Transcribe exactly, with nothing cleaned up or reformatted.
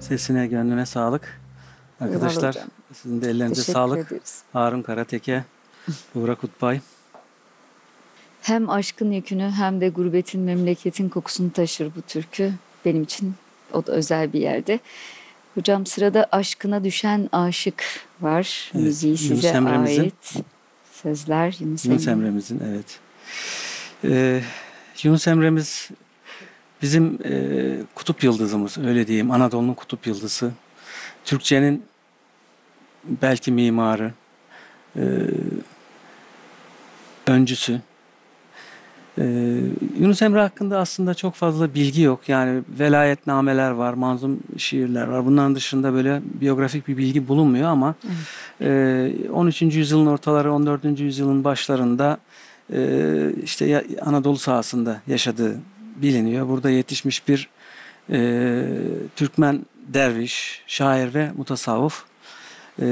Sesine, gönlüne sağlık. Eyvallah Arkadaşlar hocam. sizin de ellerinize Teşekkür sağlık. ederiz. Harun Karateke, Buğra Kutbay. Hem aşkın yükünü hem de gurbetin, memleketin kokusunu taşır bu türkü. Benim için o da özel bir yerde. Hocam sırada Aşkına Düşen Aşık var. Evet, Müziği Yunus size Emre'mizin. ait. Sözler Yunus Yunus Emre. Emre'mizin, evet. Ee, Yunus Emre'miz bizim e, kutup yıldızımız, öyle diyeyim. Anadolu'nun kutup yıldızı. Türkçenin belki mimarı, e, öncüsü. Ee, Yunus Emre hakkında aslında çok fazla bilgi yok. Yani velayetnameler var, manzum şiirler var. Bunların dışında böyle biyografik bir bilgi bulunmuyor ama e, on üçüncü yüzyılın ortaları, on dördüncü yüzyılın başlarında e, işte ya- Anadolu sahasında yaşadığı biliniyor. Burada yetişmiş bir e, Türkmen derviş, şair ve mutasavvıf.